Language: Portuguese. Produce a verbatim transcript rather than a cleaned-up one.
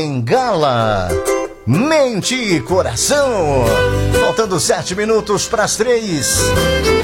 Bengala, mente e coração. Faltando sete minutos para as três.